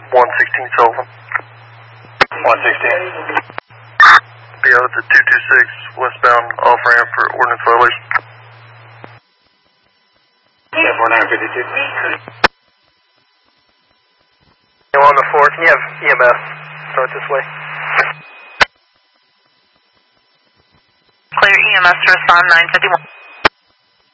116 Sullivan. 116. Be out at the 226 westbound off ramp for ordinance violation. Yeah, 4952. On the 4, can you have EMS start this way? Clear EMS to respond 951.